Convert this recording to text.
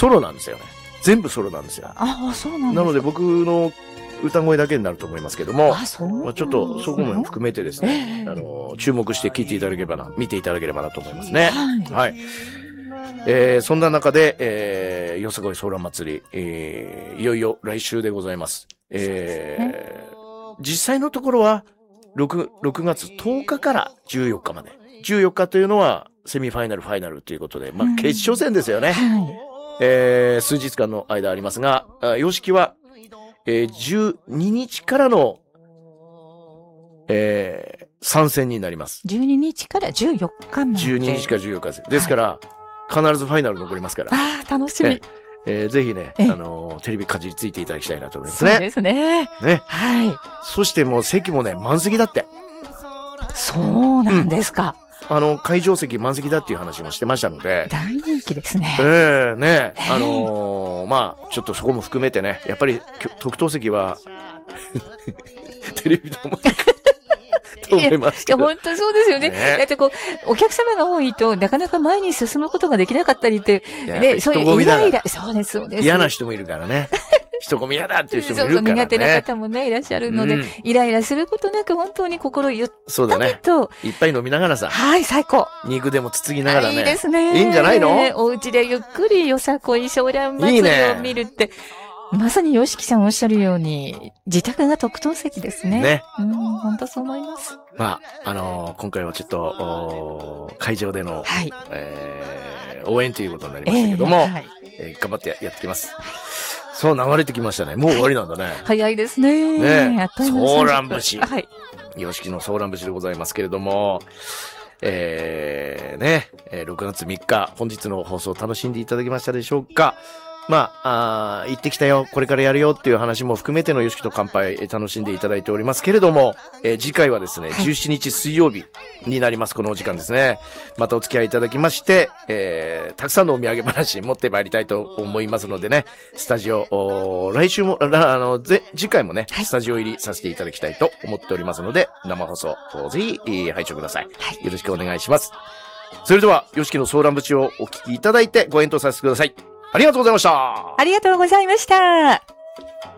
ソロなんですよね。全部ソロなんですよ。 ああ、そうなんですか。 なので僕の歌声だけになると思いますけども、 そうなんですね。 ちょっとそこも含めてですね、注目して聴いていただければな、見ていただければなと思いますね。はい。そんな中で、よさこいソーラン祭り、いよいよ来週でございます。実際のところは6月10日から14日まで。14日というのはセミファイナル、ファイナルということで、まあ決勝戦ですよね。数日間の間ありますが、YOSHIKIは、12日からの、参戦になります。 12日から14日まで。 12日から14日です。ですから、必ずファイナル残りますから。 ああ、楽しみ。 ぜひね、テレビかじりついていただきたいなと思いますね。 そうですね。 ね。 はい。 そしてもう席もね、満席だって。 そうなんですか。 会場席満席だっていう話もしてましたので。 大人気ですね。 ね。まあ、ちょっとそこも含めてね、やっぱり特等席は、テレビの前と思いますけど。 いや、本当そうですよね。だってお客様が多いと、なかなか前に進むことができなかったりって、ね、そういうイライラ、そうです、そうです。 嫌な人もいるからね。人混み嫌だっていう人もいるからね。 苦手な方もね、いらっしゃるので、イライラすることなく本当に心ゆったりと。 そうだね。いっぱい飲みながらさ。 はい、最高。 肉でもつつぎながらね。 いいですね。 いいんじゃないの？ お家でゆっくりよさこいソーラン祭りを見るって。まさにYOSHIKIさんおっしゃるように、自宅が特等席ですね。ね。本当そう思います。 まあ、今回はちょっと、会場での、 はい。 応援ということになりましたけども、頑張ってやってきます。そう、流れてきましたね。もう終わりなんだね。 早いですね。 ね。ソーラン節。はい。YOSHIKIのソーラン節でございますけれども、ね、6月3日、本日の放送楽しんでいただけましたでしょうか？まあ、行ってきたよ、これからやるよっていう話も含めてのYOSHIKIと乾杯楽しんでいただいておりますけれども、次回はですね、17日水曜日になります、このお時間ですね。またお付き合いいただきまして、たくさんのお土産話持ってまいりたいと思いますのでね、スタジオ、来週も、次回もね、スタジオ入りさせていただきたいと思っておりますので、生放送、ぜひ、拝聴ください。よろしくお願いします。それでは、YOSHIKIのソーラン節をお聞きいただいてご演奏させてください。ありがとうございました。 ありがとうございました。